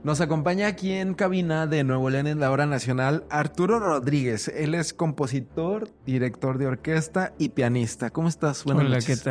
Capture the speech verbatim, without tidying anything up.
Nos acompaña aquí en cabina de Nuevo León en la Hora Nacional Arturo Rodríguez. Él es compositor, director de orquesta y pianista. ¿Cómo estás? Buenas Hola, noches. ¿qué